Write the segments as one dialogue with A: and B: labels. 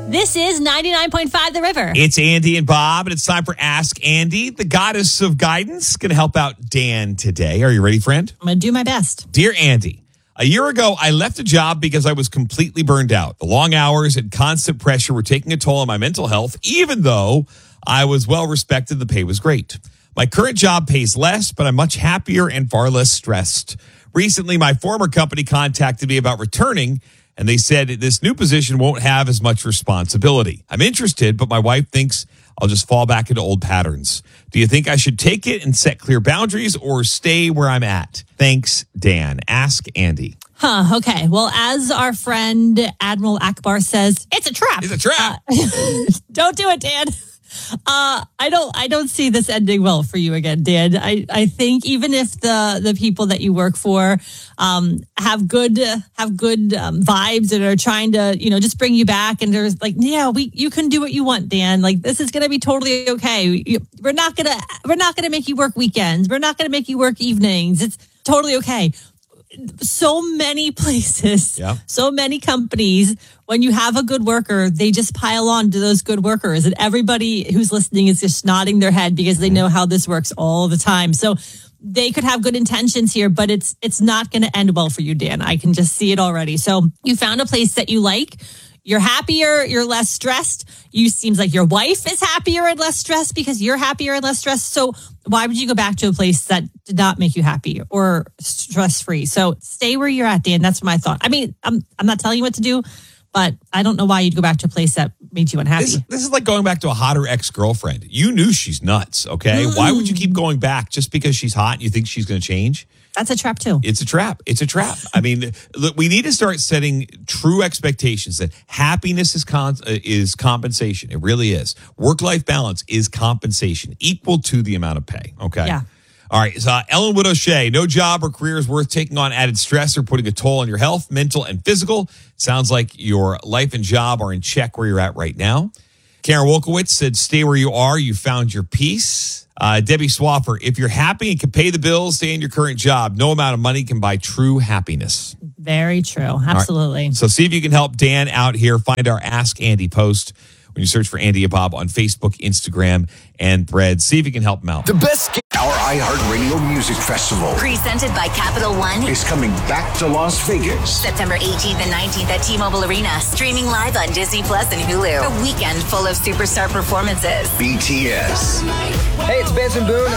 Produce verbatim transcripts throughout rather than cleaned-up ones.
A: This is ninety-nine point five The River.
B: It's Andy and Bob, and it's time for Ask Andy, the goddess of guidance. Going to help out Dan today. Are you ready, friend?
A: I'm going to do my best.
B: Dear Andy, a year ago, I left a job because I was completely burned out. The long hours and constant pressure were taking a toll on my mental health, even though I was well respected. The pay was great. My current job pays less, but I'm much happier and far less stressed. Recently, my former company contacted me about returning, and they said this new position won't have as much responsibility. I'm interested, but my wife thinks I'll just fall back into old patterns. Do you think I should take it and set clear boundaries or stay where I'm at? Thanks, Dan. Ask Andy.
A: Huh, okay. Well, as our friend Admiral Akbar says, it's a trap.
B: It's a trap.
A: Uh, don't do it, Dan. Uh, I don't. I don't see this ending well for you again, Dan. I, I think even if the the people that you work for um, have good have good um, vibes and are trying to you know just bring you back, and there's like yeah we you can do what you want, Dan. Like this is gonna be totally okay. We, we're not gonna we're not gonna make you work weekends. We're not gonna make you work evenings. It's totally okay. So many places,
B: yeah.
A: so many companies, when you have a good worker, they just pile on to those good workers. And everybody who's listening is just nodding their head because they know how this works all the time. So they could have good intentions here, but it's it's not going to end well for you, Dan. I can just see it already. So you found a place that you like. You're happier, you're less stressed. You seems like your wife is happier and less stressed because you're happier and less stressed. So why would you go back to a place that did not make you happy or stress-free? So stay where you're at, Dan. That's my thought. I mean, I'm I'm not telling you what to do, but I don't know why you'd go back to a place that made you unhappy.
B: This, this is like going back to a hotter ex-girlfriend. You knew she's nuts, okay? Mm. Why would you keep going back just because she's hot and you think she's going to change?
A: That's a trap too.
B: It's a trap. It's a trap. I mean, look, we need to start setting true expectations that happiness is con- uh, is compensation. It really is. Work-life balance is compensation equal to the amount of pay. Okay.
A: Yeah.
B: All right. So, uh, Ellen Wood O'Shea, no job or career is worth taking on added stress or putting a toll on your health, mental and physical. Sounds like your life and job are in check where you're at right now. Karen Wolkowitz said, stay where you are. You found your peace. Uh, Debbie Swaffer, if you're happy and can pay the bills, stay in your current job. No amount of money can buy true happiness.
A: Very true. Absolutely.
B: Right. So see if you can help Dan out here. Find our Ask Andy post when you search for Andy and Bob on Facebook, Instagram, and Threads. See if you can help him out.
C: The best. Our iHeartRadio Music Festival,
D: presented by Capital One,
C: is coming back to Las Vegas.
D: September eighteenth and nineteenth at T-Mobile Arena. Streaming live on Disney Plus and Hulu. A weekend full of superstar performances.
C: B T S.
E: Hey, it's Benson Boone.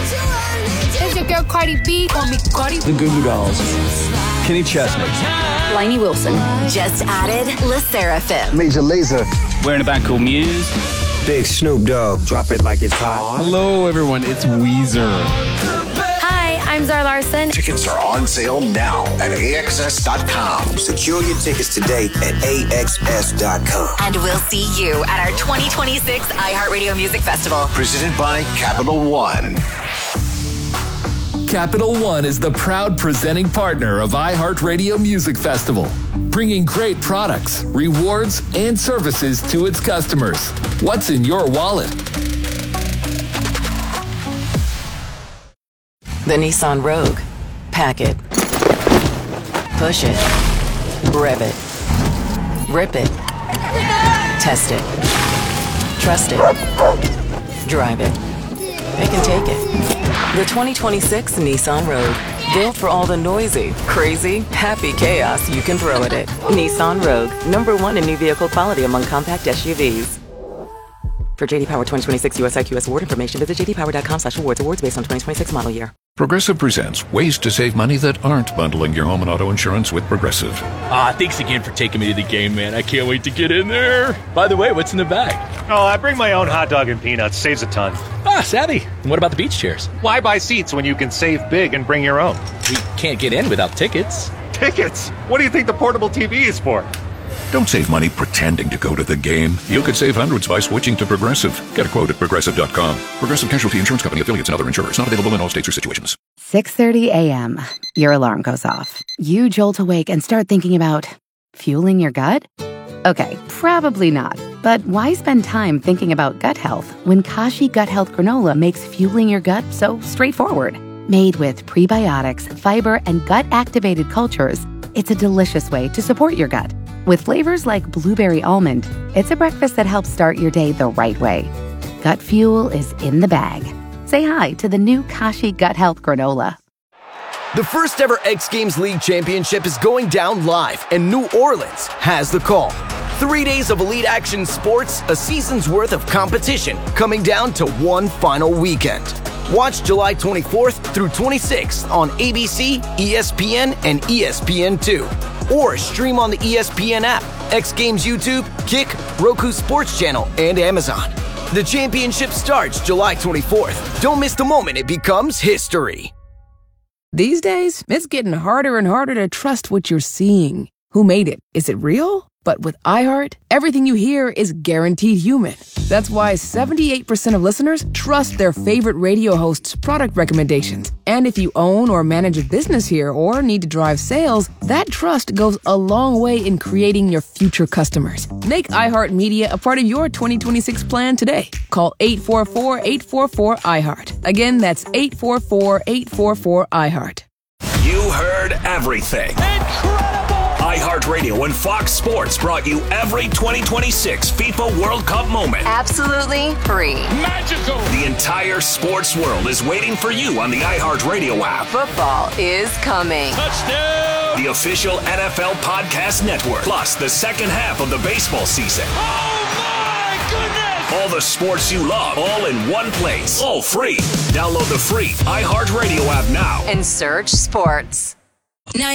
F: It's your girl Cardi B. Call me Cardi.
E: The Goo Goo Dolls. Kenny Chesney.
D: Lainey Wilson. Just added Le Seraphim.
G: Major Lazer.
H: We're in a band called Muse.
G: Big Snoop Dogg. Drop it like it's hot.
I: Hello, everyone. It's Weezer.
F: Hi, I'm Zara Larson.
C: Tickets are on sale now at A X S dot com.
G: Secure your tickets today at A X S dot com.
D: And we'll see you at our twenty twenty-six iHeartRadio Music Festival.
C: Presented by Capital One.
J: Capital One is the proud presenting partner of iHeartRadio Music Festival, bringing great products, rewards, and services to its customers. What's in your wallet?
K: The Nissan Rogue. Pack it. Push it. Rev it. Rip it. Test it. Trust it. Drive it. It can take it. The twenty twenty-six Nissan Rogue. Built for all the noisy, crazy, happy chaos you can throw at it. Nissan Rogue. Number one in new vehicle quality among compact S U Vs. For J D Power twenty twenty-six U S I Q S award information, visit j d power dot com slash awards. Awards based on twenty twenty-six model year.
L: Progressive presents ways to save money that aren't bundling your home and auto insurance with Progressive.
M: Ah, thanks again for taking me to the game, man. I can't wait to get in there. By the way, what's in the bag?
N: Oh, I bring my own hot dog and peanuts. Saves a ton.
M: Ah, savvy. And what about the beach chairs?
N: Why buy seats when you can save big and bring your own?
M: We can't get in without tickets.
N: Tickets? What do you think the portable T V is for?
L: Don't save money pretending to go to the game. You could save hundreds by switching to Progressive. Get a quote at progressive dot com. Progressive Casualty Insurance Company, affiliates, and other insurers. Not available in all states or situations.
O: six thirty a.m. Your alarm goes off. You jolt awake and start thinking about fueling your gut? Okay, probably not. But why spend time thinking about gut health when Kashi Gut Health Granola makes fueling your gut so straightforward? Made with prebiotics, fiber, and gut-activated cultures, it's a delicious way to support your gut. With flavors like blueberry almond, it's a breakfast that helps start your day the right way. Gut Fuel is in the bag. Say hi to the new Kashi Gut Health Granola.
P: The first ever X Games League Championship is going down live, and New Orleans has the call. Three days of elite action sports, a season's worth of competition, coming down to one final weekend. Watch July twenty-fourth through twenty-sixth on A B C, E S P N, and E S P N two. Or stream on the E S P N app, X Games YouTube, Kick, Roku Sports Channel, and Amazon. The championship starts July twenty-fourth. Don't miss the moment it becomes history.
Q: These days, it's getting harder and harder to trust what you're seeing. Who made it? Is it real? But with iHeart, everything you hear is guaranteed human. That's why seventy-eight percent of listeners trust their favorite radio host's product recommendations. And if you own or manage a business here or need to drive sales, that trust goes a long way in creating your future customers. Make iHeartMedia a part of your twenty twenty-six plan today. Call eight four four, eight four four, iHeart. Again, that's eight four four, eight four four, iHeart.
C: You heard everything. Incredible! iHeartRadio and Fox Sports brought you every twenty twenty-six FIFA World Cup moment.
D: Absolutely free.
C: Magical! The entire sports world is waiting for you on the iHeartRadio app.
D: Football is coming.
C: Touchdown! The official N F L Podcast Network. Plus the second half of the baseball season. Oh my goodness! All the sports you love, all in one place. All free. Download the free iHeartRadio app now.
D: And search sports.